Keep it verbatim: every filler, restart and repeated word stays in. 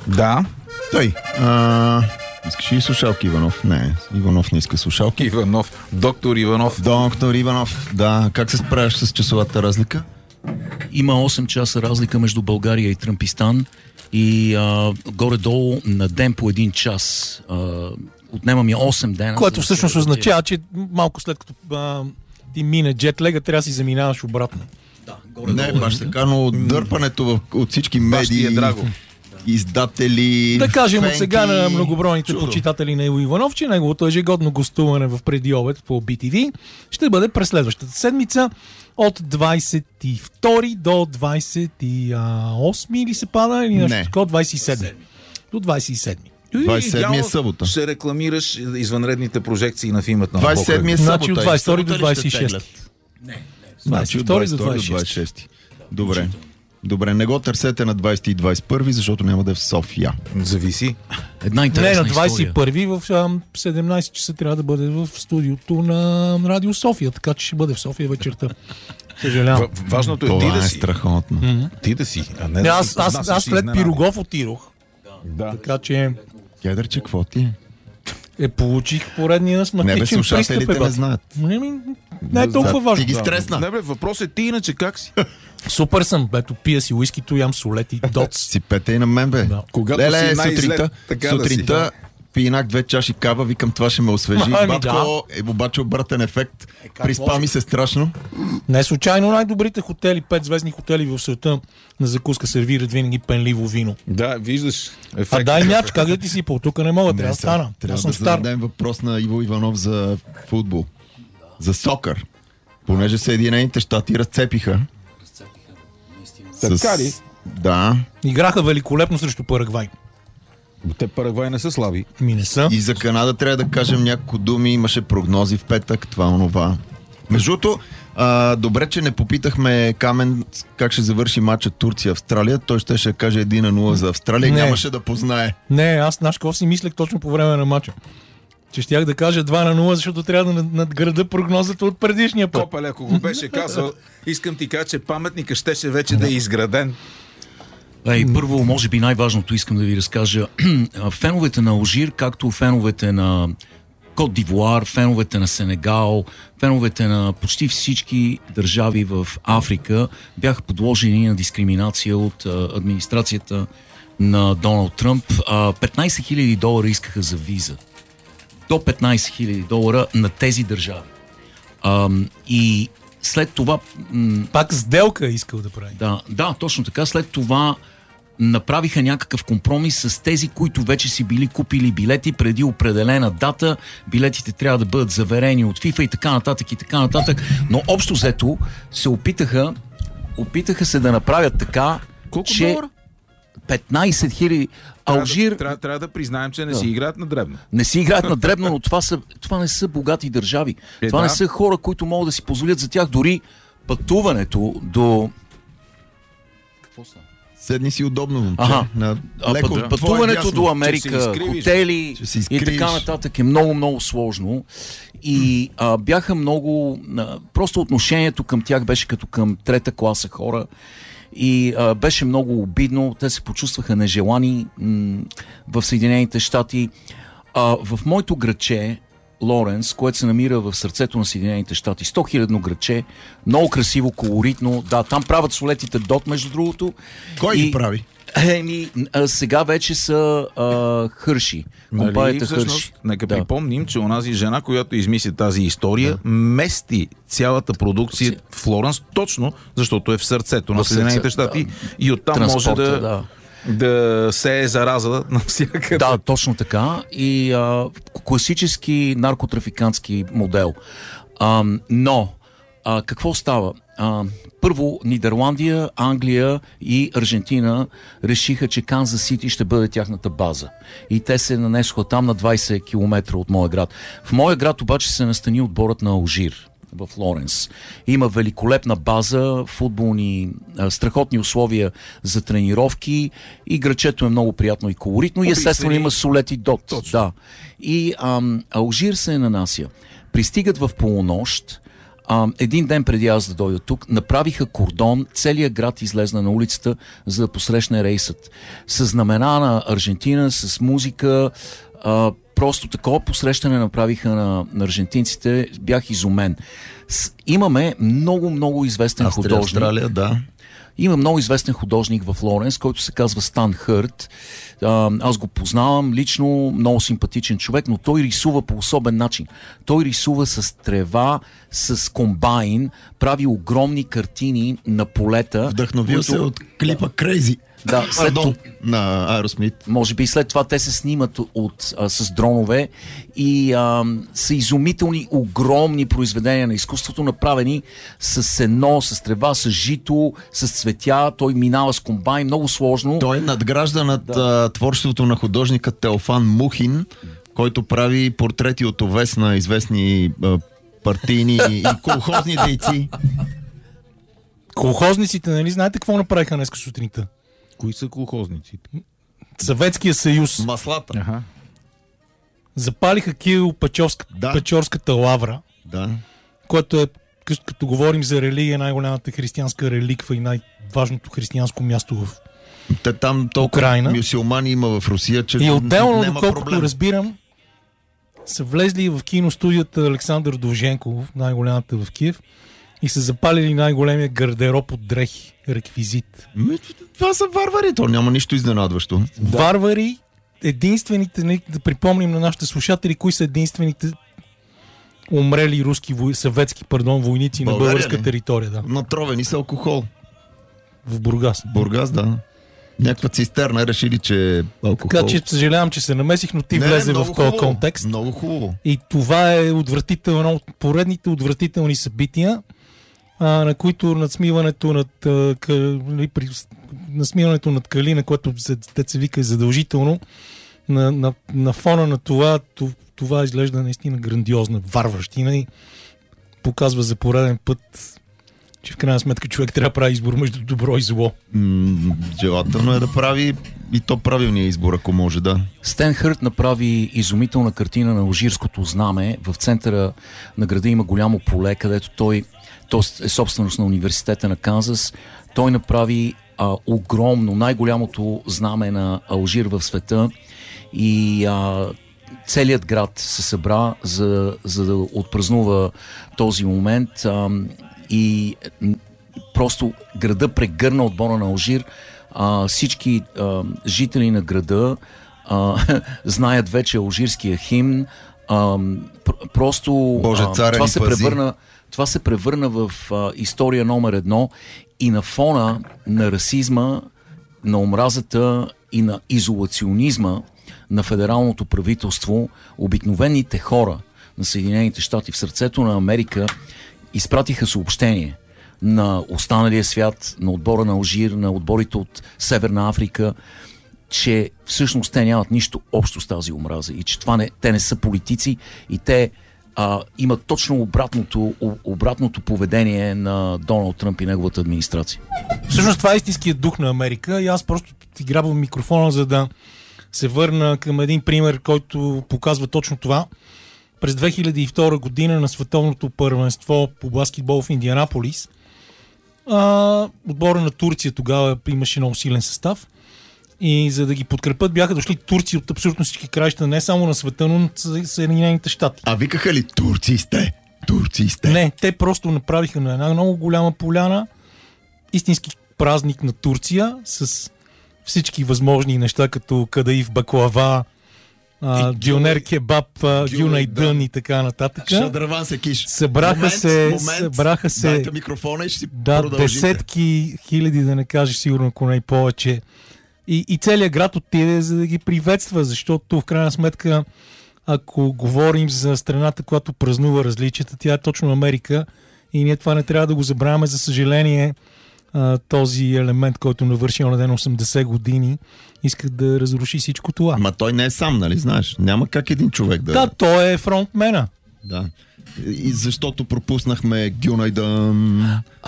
Да. Той. А, искаш ли слушалки, Иванов? Не, Иванов не иска слушалки. Иванов. Доктор Иванов. Доктор Иванов, да. Как се справяш с часовата разлика? Има осем часа разлика между България и Тръмпистан и а, горе-долу на ден по един час. А, отнема ми осем дена. Което всъщност означава, че малко след като а, ти мине джетлега, трябва да си заминаваш обратно. Да, горе-долу. Не, баш така, но дърпането в, от всички медии, е драго. издатели, Да кажем фенки, от сега на многобройните чудо. почитатели на Иво Иванов, че неговото ежегодно гостуване в преди обед по Би Ти Ви ще бъде през следващата седмица от двадесет и втори до двадесет и осми или се пада, или нещо Не. такова, двадесет и седми. До двадесет и седми. двадесет и седми е Идеално събота. Ще рекламираш извънредните прожекции на филмът на двадесет и седми е събота. Значи от двадесет и втори до двадесет и шести. Не, не. Значи от двадесет и втори двадесет и втори до до двадесет и шести. Добре. Добре, не го търсете на двадесети и двадесет и първи, защото няма да е в София. Зависи. Една Не, интересна на двадесет и история. първи в а, седемнадесет часа трябва да бъде в студиото на Радио София, така че ще бъде в София вечерта. Съжалявам. В- Важното е ти Това да е си. страхотно. Ти да си. А не Не, да аз, се аз, поднасяш аз и след изненади. Пирогов отидох, Да. така че Кедърче, какво ти е? е, получих поредния Не бе, астматичен пристъп. слушателите е, не бат. знаят. Не, ми, не е толкова Ти важно. ги Да. стресна. Не бе, въпрос е ти иначе как си? Супер съм, бето, пия си уискито, ям солети, доц. Си пете и на мен, бе. Да. Когато Леле, си най-зле, сутринта, така да си. сутринта пинах две чаши кава, викам, това ще ме освежи. Ами Батко, е обаче обратен ефект. Приспа ми се страшно. Не случайно най-добрите хотели, петзвездни хотели в света на закуска сервират винаги пенливо вино. Да, виждаш А ефект. дай мяч, как да ти си тук не мога, трябва да сега, стана. Аз Трябва съм да стар. зададем въпрос на Иво Иванов за футбол. За сокър. Понеже Съединените щати разцепиха. Така ли? Да. Играха великолепно срещу Парагвай. Те Парагвай не са слаби. Ми не са. И за Канада трябва да кажем няколко думи. Имаше прогнози в петък, това, онова. Между другото, а, добре, че не попитахме Камен как ще завърши матчът Турция-Австралия. Той ще ще каже едно на нула за Австралия. Не. Нямаше да познае. Не, аз знаеш какво си мислех точно по време на матча. Че щях да кажа два на нула, защото трябва да надграда прогнозата от предишния път. Копеле, ако го беше казал, искам ти кажа, че паметника щеше вече да е изграден. Ей, първо, може би най-важното искам да ви разкажа. Феновете на Алжир, както феновете на Кот д'Ивуар, феновете на Сенегал, феновете на почти всички държави в Африка бяха подложени на дискриминация от а, администрацията на Доналд Тръмп. А, петнадесет хиляди долара искаха за виза. До петнадесет хиляди долара на тези държави. А, и след това... м- Пак сделка е искал да прави. да, да, точно така. След това направиха някакъв компромис с тези, които вече си били купили билети преди определена дата. Билетите трябва да бъдат заверени от FIFA и така нататък и така нататък. Но общо взето се опитаха, опитаха се да направят така, Колко че долара? петнадесет хиляди. Алжир Трябва, трябва да признаем, че не си играят на дребно. не си играят на дребно, но това, са, това не са богати държави. Е, това да. не са хора, които могат да си позволят за тях дори пътуването до... Какво става? Седни си удобно, момче. Ага. На А, леко, път, твое пътуването дясно. до Че се Америка, изкривиш. хотели Че се и изкривиш. така нататък е много, много сложно. И а, бяха много... А, просто отношението към тях беше като към трета класа хора. И а, беше много обидно. Те се почувстваха нежелани м- в Съединените щати. А, в моето градче, Лоренс, което се намира в сърцето на Съединените щати, сто хилядно градче, много красиво, колоритно. Да, там правят солетите Дот, между другото. Кой И- ги прави? Еми, а, сега вече са а, Хърши. Компанията Нали, всъщност, Хърши. нека Да. припомним, че онази жена, която измисли тази история, мести цялата продукция в Флоренс, точно защото е в сърцето на В сърце, Съединените щати да. и оттам може Транспорта, да, да се е зараза навсякъде. Да, точно така. И а, класически наркотрафикантски модел. А, но, а, какво става? А, първо, Нидерландия, Англия и Аржентина решиха, че Канзас Сити ще бъде тяхната база. И те се нанесоха там на двадесет километра от моя град. В моя град обаче се настани отборът на Алжир в Лоренс. Има великолепна база, футболни, а, страхотни условия за тренировки и грачето е много приятно и колоритно и естествено има солет и Дот. Точно. Да. И ам, Алжир се нанася. Пристигат в полунощ, А, един ден преди аз да дойда тук, направиха кордон, целият град излезна на улицата, за да посрещне рейсът. С знамена на Аржентина, с музика, а, просто такова посрещане направиха на, на аржентинците, бях изумен. С, имаме много, много известен Австрия, художник. Австралия, да. Има много известен художник в Лоренс, който се казва Стан Хърт. А, аз го познавам лично, много симпатичен човек, но той рисува по особен начин. Той рисува с трева, с комбайн, прави огромни картини на полета. Вдъхновил които... се от клипа Crazy. Да, след Пардон, на Аеросмит. Може би след това те се снимат от, а, с дронове и а, са изумителни, огромни произведения на изкуството, направени с сено, с трева, с жито, с цветя. Той минава с комбайн, много сложно. Той надгражда над Да. а, творчеството на художника Теофан Мухин, който прави портрети от овес на известни а, партийни и колхозни дейци. Колхозниците, нали знаете какво направиха днес сутринта? Кои са колхозниците? Съветския съюз. Маслата. Аха. Запалиха Кирил Печорска, Да. Печорската лавра, Да. което е, къ- като говорим за религия, най-голямата християнска реликва и най-важното християнско място в... Те там толкова Украйна. мюсюлмани има в Русия, че И отделно, няма доколкото проблем. разбирам, са влезли в киностудията Александър Довженков, най-голямата в Киев, и са запалили най-големия гардероб от дрехи, реквизит. Ми, това са варвари, то няма нищо изненадващо. Да. Варвари, единствените, не, да припомним на нашите слушатели, кои са единствените умрели руски, вой, съветски, пардон, войници България, на българска ли? територия, да, Натровени са алкохол. в Бургас. Бургас, да. Някаква цистерна решили, че е алкохол. Така че съжалявам, че се намесих, но ти Не, влезе в много този хубаво. контекст. Много хубаво. И това е отвратително, едно от поредните отвратителни събития, а, на които надсмиването над, а, къ, нали, при, насмиването над Калина, което се, те се вика е задължително, на, на, на фона на това, това, това изглежда наистина грандиозна варварщина и показва за пореден път, че в крайна сметка човек трябва да прави избор между добро и зло. М, желателно е да прави и то правилния избор, ако може, да. Стен Хърт направи изумителна картина на Алжирското знаме. В центъра на града има голямо поле, където той, то е собственост на университета на Канзас. Той направи а, огромно, най-голямото знаме на Алжир в света и а, целият град се събра за, за да отпразнува този момент а, и м, просто града прегърна отбора на Алжир. А, всички а, жители на града а, знаят вече алжирския химн. А, пр- просто Боже, а, царя това, ни се пази. превърна, това се превърна в а, история номер едно и на фона на расизма, на омразата и на изолационизма на федералното правителство, обикновените хора на Съединените щати в сърцето на Америка изпратиха съобщение на останалия свят, на отбора на Алжир, на отборите от Северна Африка, че всъщност те нямат нищо общо с тази омраза и че това не, те не са политици и те а, имат точно обратното, обратното поведение на Доналд Тръмп и неговата администрация. Всъщност това е истинският дух на Америка и аз просто ти грабвам микрофона, за да се върна към един пример, който показва точно това. През две хиляди и втора година на световното първенство по баскетбол в Индианаполис а, отбора на Турция тогава имаше много силен състав и за да ги подкрепят бяха дошли турци от абсолютно всички краища, не само на света, но на Съединените щати. А викаха ли турци сте? Турци сте? Не, те просто направиха на една много голяма поляна истински празник на Турция с всички възможни неща, като кадаив баклава, а, дюнер кебаб, а, гюнайдън да. и така нататък. Шадраван се киш. Събраха момент, се, момент, събраха се, дайте микрофона и ще си да, продължите. десетки хиляди, да не кажеш сигурно, ако не и повече. И, и целият град отиде, за да ги приветства, защото в крайна сметка, ако говорим за страната, която празнува различията, тя е точно Америка и ние това не трябва да го забравяме. За съжаление, а, този елемент, който навърши на ден осемдесет години, иска да разруши всичко това. Ама той не е сам, нали знаеш? Няма как един човек да... Да, той е фронтмена. Да. И защото пропуснахме Гюнайдън.